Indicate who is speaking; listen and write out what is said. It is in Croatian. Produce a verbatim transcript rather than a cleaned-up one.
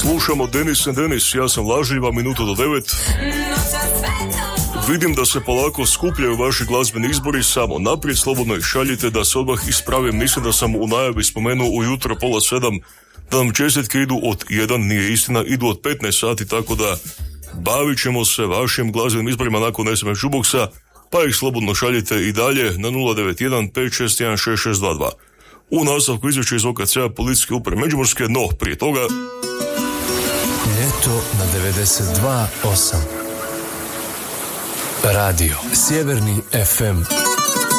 Speaker 1: Slušamo Denis and Denis, ja sam Lažljiva, minuta do devet. Vidim da se polako skupljaju vaši glazbeni izbori, samo naprijed slobodno ih šaljite da se odmah ispravim. Mislim da sam u najavi spomenuo ujutro pola sedam da nam čestitke idu od jedan, nije istina, idu od petnaest sati, tako da bavit ćemo se vašim glazbenim izborima nakon es em es jukeboxa, pa ih slobodno šaljite i dalje na nula devet jedan pet šest jedan šest šest dva dva. U nastavku izvješća iz O K C-a Policijske uprave Međimurske, no prije toga...
Speaker 2: Ljeto na devedeset dva osam. Radio Sjeverni ef em.